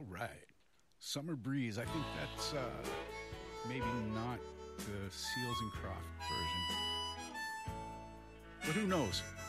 All right. Summer Breeze. I think that's maybe not the Seals and Croft version. But who knows?